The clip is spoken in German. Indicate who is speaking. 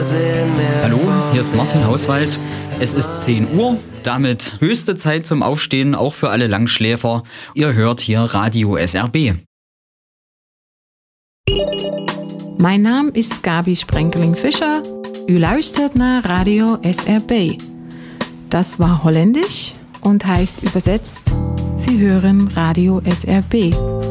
Speaker 1: Hallo, hier ist Martin Hauswald. Es ist 10 Uhr, damit höchste Zeit zum Aufstehen, auch für alle Langschläfer. Ihr hört hier Radio SRB.
Speaker 2: Mijn naam is Gabi Sprenkeling-Fischer. U luistert naar Radio SRB. Das war holländisch und heißt übersetzt, Sie hören Radio SRB.